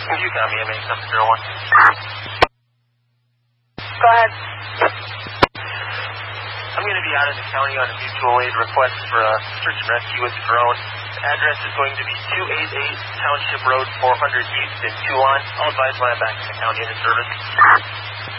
You got me, MA701. Go ahead. I'm going to be out of the county on a mutual aid request for a search and rescue with a drone. The address is going to be 288 Township Road 400 East in Tucson. I'll advise when I'm back in the county in the service.